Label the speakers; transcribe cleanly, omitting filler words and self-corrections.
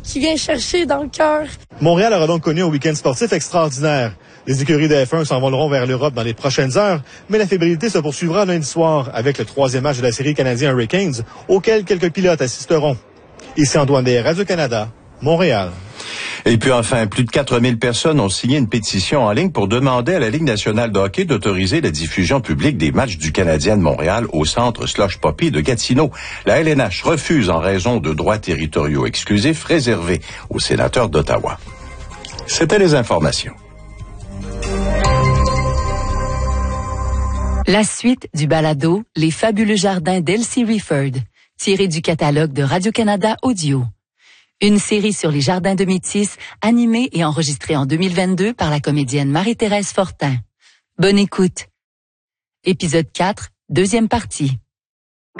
Speaker 1: qui vient chercher dans le cœur.
Speaker 2: Montréal aura donc connu un week-end sportif extraordinaire. Les écuries de F1 s'envoleront vers l'Europe dans les prochaines heures, mais la fébrilité se poursuivra lundi soir avec le 3e match de la série canadienne Hurricanes, auquel quelques pilotes assisteront. Ici Antoine Des, Radio-Canada, Montréal.
Speaker 3: Et puis enfin, plus de 4000 personnes ont signé une pétition en ligne pour demander à la Ligue nationale de hockey d'autoriser la diffusion publique des matchs du Canadien de Montréal au centre Slush Poppy de Gatineau. La LNH refuse en raison de droits territoriaux exclusifs réservés aux sénateurs d'Ottawa. C'était les informations.
Speaker 4: La suite du balado Les fabuleux jardins d'Elsie Rifford, tiré du catalogue de Radio-Canada Audio. Une série sur les jardins de Métis, animée et enregistrée en 2022 par la comédienne Marie-Thérèse Fortin. Bonne écoute. Épisode 4, deuxième partie.